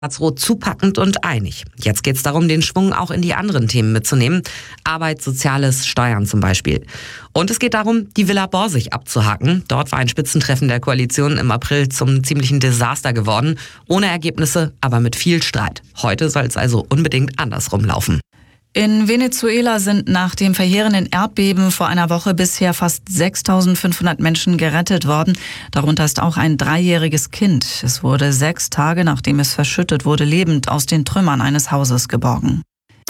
Schwarz-Rot zupackend und einig. Jetzt geht es darum, den Schwung auch in die anderen Themen mitzunehmen. Arbeit, Soziales, Steuern zum Beispiel. Und es geht darum, die Villa Borsig abzuhaken. Dort war ein Spitzentreffen der Koalition im April zum ziemlichen Desaster geworden. Ohne Ergebnisse, aber mit viel Streit. Heute soll es also unbedingt andersrum laufen. In Venezuela sind nach dem verheerenden Erdbeben vor einer Woche bisher fast 6.500 Menschen gerettet worden. Darunter ist auch ein 3-jähriges Kind. Es wurde 6 Tage, nachdem es verschüttet wurde, lebend aus den Trümmern eines Hauses geborgen.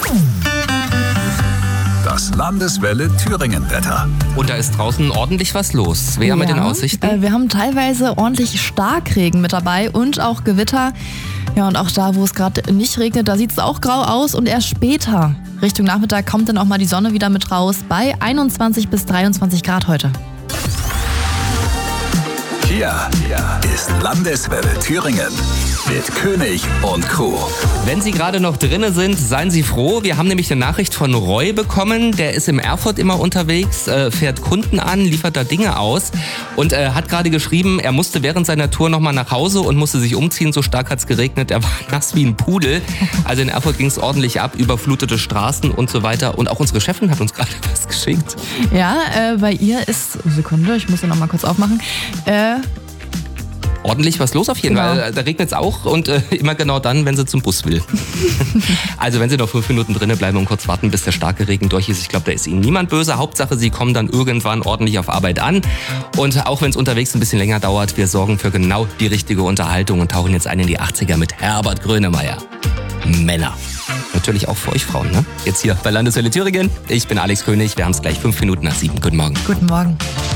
Das Landeswelle Thüringen-Wetter. Und da ist draußen ordentlich was los. Wer mit den Aussichten? Wir haben teilweise ordentlich Starkregen mit dabei und auch Gewitter. Ja, und auch da, wo es gerade nicht regnet, da sieht es auch grau aus. Und erst später, Richtung Nachmittag, kommt dann auch mal die Sonne wieder mit raus bei 21 bis 23 Grad heute. Hier ist Landeswelle Thüringen mit König und Crew. Wenn Sie gerade noch drinne sind, seien Sie froh. Wir haben nämlich eine Nachricht von Roy bekommen. Der ist im Erfurt immer unterwegs, fährt Kunden an, liefert da Dinge aus und hat gerade geschrieben, er musste während seiner Tour nochmal nach Hause und musste sich umziehen. So stark hat es geregnet, er war nass wie ein Pudel. Also in Erfurt ging es ordentlich ab, überflutete Straßen und so weiter. Und auch unsere Chefin hat uns gerade was geschickt. Ja, bei ihr ist, Sekunde, ich muss ja nochmal kurz aufmachen, ordentlich was los auf jeden Fall. Da regnet es auch und immer genau dann, wenn sie zum Bus will. Also wenn sie noch 5 Minuten drinnen bleiben und kurz warten, bis der starke Regen durch ist. Ich glaube, da ist ihnen niemand böse. Hauptsache, sie kommen dann irgendwann ordentlich auf Arbeit an. Und auch wenn es unterwegs ein bisschen länger dauert, wir sorgen für genau die richtige Unterhaltung und tauchen jetzt ein in die 80er mit Herbert Grönemeyer. Männer. Natürlich auch für euch Frauen, ne? Jetzt hier bei Landeswelle Thüringen. Ich bin Alex König. Wir haben es gleich 5 Minuten nach 7. Guten Morgen. Guten Morgen.